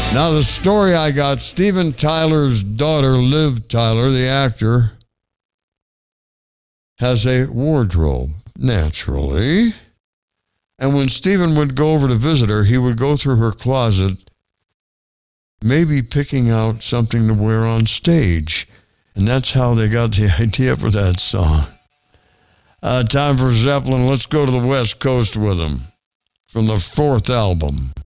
Now, the story I got, Steven Tyler's daughter, Liv Tyler, the actor, has a wardrobe, naturally. And when Steven would go over to visit her, he would go through her closet, maybe picking out something to wear on stage. And that's how they got the idea for that song. Time for Zeppelin. Let's go to the West Coast with them from the fourth album.